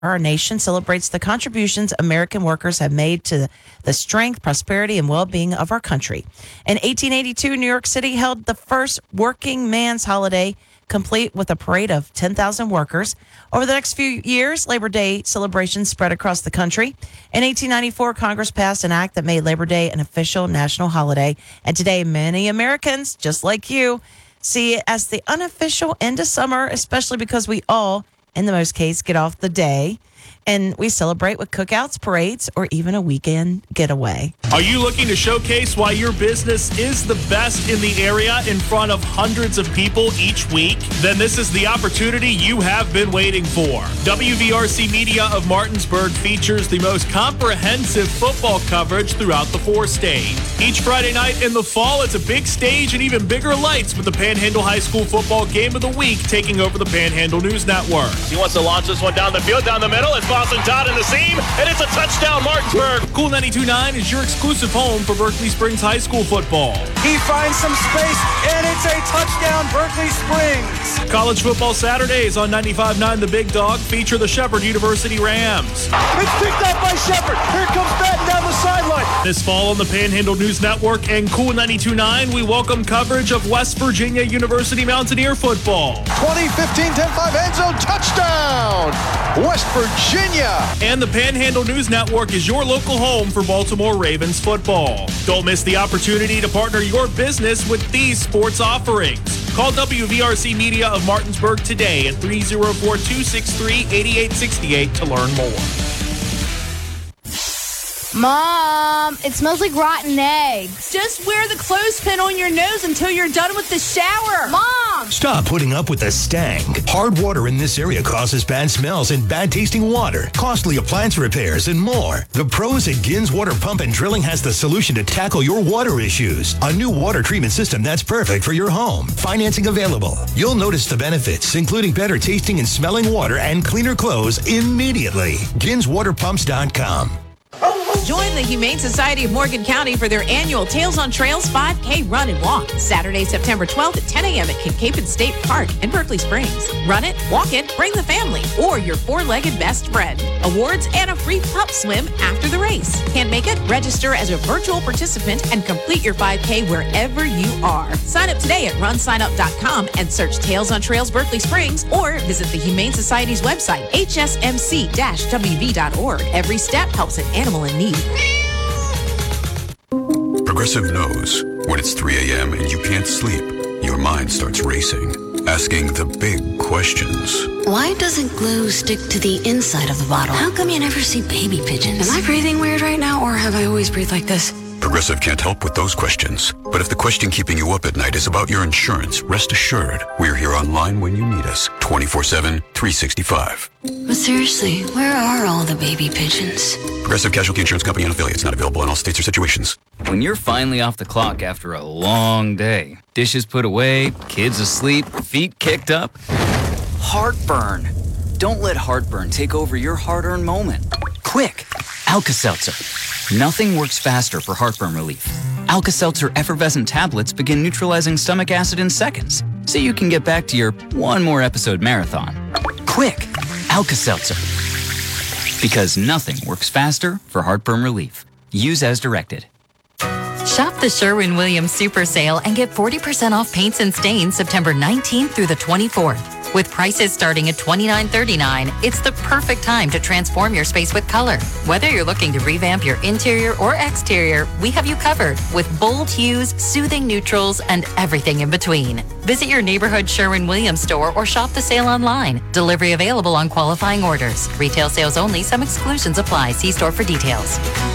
Our nation celebrates the contributions American workers have made to the strength, prosperity, and well-being of our country. In 1882, New York City held the first working man's holiday, complete with a parade of 10,000 workers. Over the next few years, Labor Day celebrations spread across the country. In 1894, Congress passed an act that made Labor Day an official national holiday. And today, many Americans, just like you, see it as the unofficial end of summer, especially because we all, in the most case, get off the day. And we celebrate with cookouts, parades, or even a weekend getaway. Are you looking to showcase why your business is the best in the area in front of hundreds of people each week? Then this is the opportunity you have been waiting for. WVRC Media of Martinsburg features the most comprehensive football coverage throughout the 4 states. Each Friday night in the fall, it's a big stage and even bigger lights with the Panhandle High School Football Game of the Week taking over the Panhandle News Network. He wants to launch this one down the field, down the middle. It's Boston Todd in the seam, and it's a touchdown, Martinsburg. Cool 92.9 is your exclusive home for Berkeley Springs High School football. He finds some space, and it's a touchdown, Berkeley Springs. College football Saturdays on 95.9 The Big Dog feature the Shepherd University Rams. It's picked up by Shepherd. Here comes Batten down the sideline. This fall on the Panhandle News Network and Cool 92.9, we welcome coverage of West Virginia University Mountaineer football. 2015 10-5 end zone touchdown, West Virginia. And the Panhandle News Network is your local home for Baltimore Ravens football. Don't miss the opportunity to partner your business with these sports offerings. Call WVRC Media of Martinsburg today at 304-263-8868 to learn more. Mom, it smells like rotten eggs. Just wear the clothespin on your nose until you're done with the shower. Mom! Stop putting up with the stank. Hard water in this area causes bad smells and bad tasting water, costly appliance repairs, and more. The pros at Gins Water Pump and Drilling has the solution to tackle your water issues. A new water treatment system that's perfect for your home. Financing available. You'll notice the benefits, including better tasting and smelling water and cleaner clothes immediately. GinsWaterPumps.com. Join the Humane Society of Morgan County for their annual Tails on Trails 5K Run and Walk, Saturday, September 12th at 10 a.m. at Kincaid State Park in Berkeley Springs. Run it, walk it, bring the family, or your 4-legged best friend. Awards and a free pup swim after the race. Can't make it? Register as a virtual participant and complete your 5K wherever you are. Sign up today at runsignup.com and search Tails on Trails Berkeley Springs, or visit the Humane Society's website, hsmc-wv.org. Every step helps an animal in need. Progressive knows when it's 3 a.m. and you can't sleep, your mind starts racing, asking the big questions. Why doesn't glue stick to the inside of the bottle? How come you never see baby pigeons? Am I breathing weird right now, or have I always breathed like this? Progressive can't help with those questions. But if the question keeping you up at night is about your insurance, rest assured, we're here online when you need us, 24/7, 365. But seriously, where are all the baby pigeons? Progressive Casualty Insurance Company and affiliates, not available in all states or situations. When you're finally off the clock after a long day, dishes put away, kids asleep, feet kicked up, heartburn. Don't let heartburn take over your hard-earned moment. Quick, Alka-Seltzer. Nothing works faster for heartburn relief. Alka-Seltzer effervescent tablets begin neutralizing stomach acid in seconds, so you can get back to your one more episode marathon. Quick, Alka-Seltzer. Because nothing works faster for heartburn relief. Use as directed. Shop the Sherwin-Williams Super Sale and get 40% off paints and stains September 19th through the 24th. With prices starting at $29.39, it's the perfect time to transform your space with color. Whether you're looking to revamp your interior or exterior, we have you covered with bold hues, soothing neutrals, and everything in between. Visit your neighborhood Sherwin-Williams store or shop the sale online. Delivery available on qualifying orders. Retail sales only. Some exclusions apply. See store for details.